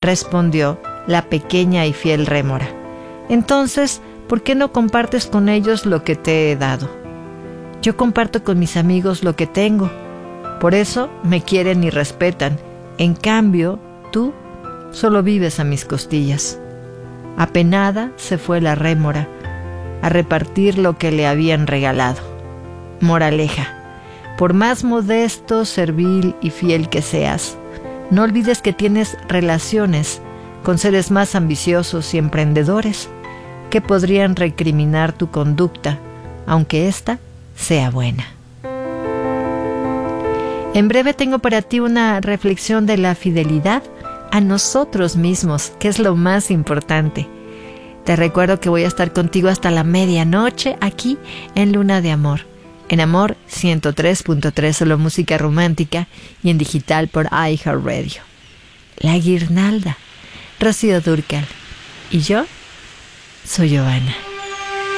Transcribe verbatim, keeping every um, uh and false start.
respondió la pequeña y fiel rémora. Entonces, ¿por qué no compartes con ellos lo que te he dado? Yo comparto con mis amigos lo que tengo. Por eso me quieren y respetan. En cambio, tú solo vives a mis costillas. Apenada se fue la rémora a repartir lo que le habían regalado. Moraleja: por más modesto, servil y fiel que seas, no olvides que tienes relaciones con seres más ambiciosos y emprendedores que podrían recriminar tu conducta, aunque ésta sea buena. En breve tengo para ti una reflexión de la fidelidad a nosotros mismos, que es lo más importante. Te recuerdo que voy a estar contigo hasta la medianoche aquí en Luna de Amor, en Amor ciento tres punto tres, solo música romántica, y en digital por iHeartRadio. La Guirnalda, Rocío Dúrcal, y yo soy Giovanna.